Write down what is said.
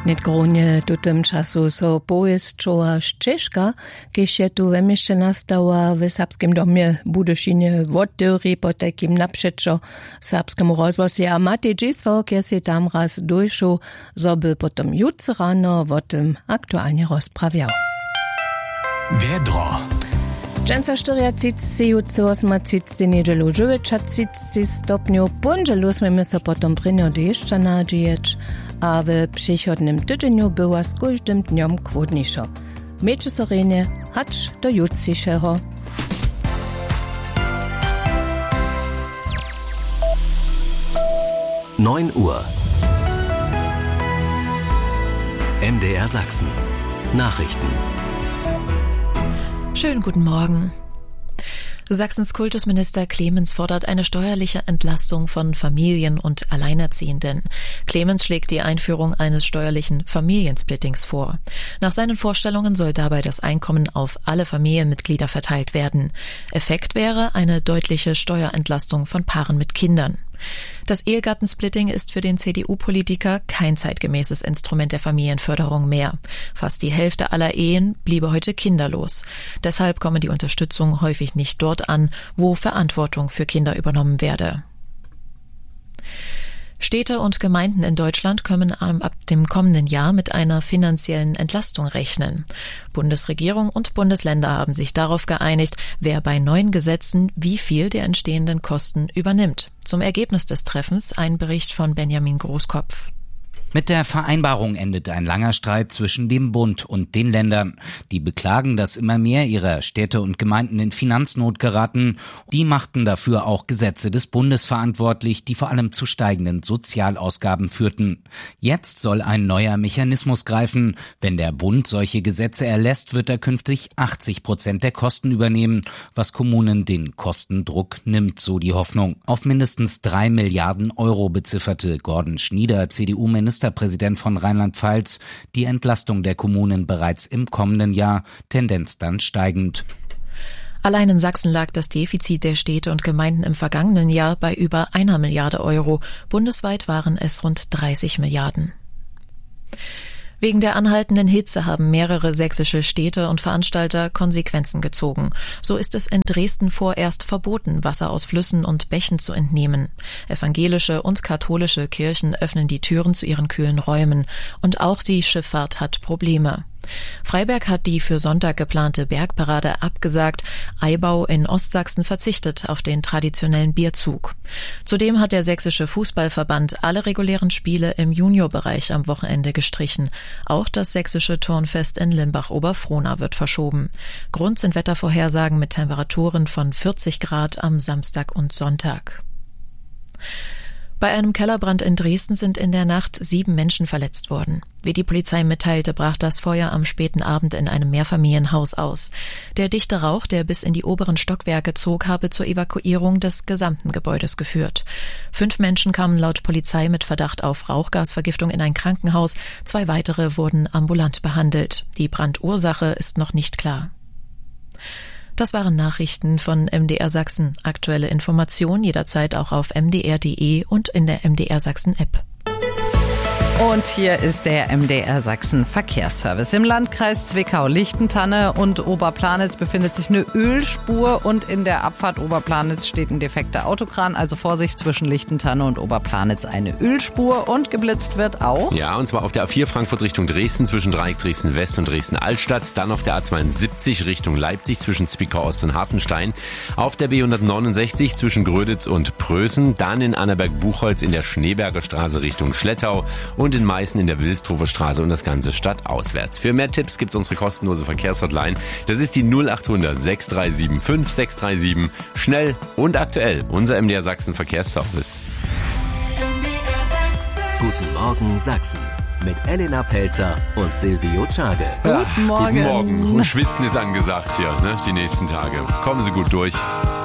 Niet gronie tutem czasu so poezd Joa Szczeszka, kiež je tu wemišće nastała w Serbskim domie Budyszynie woddöri po takim naprzeczo serbskemu rozwosie a Mati Dziswo, kiež si tam raz dojšu, zoby potom jutce rano o tym aktualnie rozprawiał. Vedro. Dženca 40, jutce 38, niedzielu 39 stopniu, punželu smemy so potom prinjo dešća nadžijeć, a w przychodnym tydzieniu była z każdym dniem chłodniejsza. Miejcie sorenie, hacz do jutrzejszego. Uhr. MDR Sachsen. Nachrichten. Schönen guten Morgen. Sachsens Kultusminister Clemens fordert eine steuerliche Entlastung von Familien und Alleinerziehenden. Clemens schlägt die Einführung eines steuerlichen Familiensplittings vor. Nach seinen Vorstellungen soll dabei das Einkommen auf alle Familienmitglieder verteilt werden. Effekt wäre eine deutliche Steuerentlastung von Paaren mit Kindern. Das Ehegattensplitting ist für den CDU-Politiker kein zeitgemäßes Instrument der Familienförderung mehr. Fast die Hälfte aller Ehen bliebe heute kinderlos. Deshalb komme die Unterstützung häufig nicht dort an, wo Verantwortung für Kinder übernommen werde. Städte und Gemeinden in Deutschland können ab dem kommenden Jahr mit einer finanziellen Entlastung rechnen. Bundesregierung und Bundesländer haben sich darauf geeinigt, wer bei neuen Gesetzen wie viel der entstehenden Kosten übernimmt. Zum Ergebnis des Treffens ein Bericht von Benjamin Großkopf. Mit der Vereinbarung endet ein langer Streit zwischen dem Bund und den Ländern. Die beklagen, dass immer mehr ihrer Städte und Gemeinden in Finanznot geraten. Die machten dafür auch Gesetze des Bundes verantwortlich, die vor allem zu steigenden Sozialausgaben führten. Jetzt soll ein neuer Mechanismus greifen. Wenn der Bund solche Gesetze erlässt, wird er künftig 80% der Kosten übernehmen, was Kommunen den Kostendruck nimmt, so die Hoffnung. Auf mindestens 3 Milliarden Euro bezifferte Gordon Schnieder, CDU-Ministerpräsident von Rheinland-Pfalz, die Entlastung der Kommunen bereits im kommenden Jahr, Tendenz dann steigend. Allein in Sachsen lag das Defizit der Städte und Gemeinden im vergangenen Jahr bei über 1 Milliarde Euro. Bundesweit waren es rund 30 Milliarden. Wegen der anhaltenden Hitze haben mehrere sächsische Städte und Veranstalter Konsequenzen gezogen. So ist es in Dresden vorerst verboten, Wasser aus Flüssen und Bächen zu entnehmen. Evangelische und katholische Kirchen öffnen die Türen zu ihren kühlen Räumen. Und auch die Schifffahrt hat Probleme. Freiberg hat die für Sonntag geplante Bergparade abgesagt. Eibau in Ostsachsen verzichtet auf den traditionellen Bierzug. Zudem hat der sächsische Fußballverband alle regulären Spiele im Juniorbereich am Wochenende gestrichen. Auch das sächsische Turnfest in Limbach-Oberfrohna wird verschoben. Grund sind Wettervorhersagen mit Temperaturen von 40 Grad am Samstag und Sonntag. Bei einem Kellerbrand in Dresden sind in der Nacht 7 Menschen verletzt worden. Wie die Polizei mitteilte, brach das Feuer am späten Abend in einem Mehrfamilienhaus aus. Der dichte Rauch, der bis in die oberen Stockwerke zog, habe zur Evakuierung des gesamten Gebäudes geführt. 5 Menschen kamen laut Polizei mit Verdacht auf Rauchgasvergiftung in ein Krankenhaus. 2 weitere wurden ambulant behandelt. Die Brandursache ist noch nicht klar. Das waren Nachrichten von MDR Sachsen. Aktuelle Informationen jederzeit auch auf mdr.de und in der MDR Sachsen App. Und hier ist der MDR Sachsen Verkehrsservice. Im Landkreis Zwickau-Lichtentanne und Oberplanitz befindet sich eine Ölspur und in der Abfahrt Oberplanitz steht ein defekter Autokran. Also Vorsicht, zwischen Lichtentanne und Oberplanitz eine Ölspur und geblitzt wird auch. Ja, und zwar auf der A4 Frankfurt Richtung Dresden zwischen Dreieck Dresden-West und Dresden-Altstadt. Dann auf der A72 Richtung Leipzig zwischen Zwickau-Ost und Hartenstein. Auf der B169 zwischen Gröditz und Prösen. Dann in Annaberg-Buchholz in der Schneeberger Straße Richtung Schlettau. Und in Meißen in der Wilstrofer Straße und das Ganze stadtauswärts. Für mehr Tipps gibt es unsere kostenlose Verkehrshotline. Das ist die 0800 637 5637. Schnell und aktuell. Unser MDR Sachsen Verkehrsservice. Guten Morgen Sachsen. Mit Elena Pelzer und Silvio Czage. Guten Morgen. Guten Morgen. Und Schwitzen ist angesagt hier, ne, die nächsten Tage. Kommen Sie gut durch.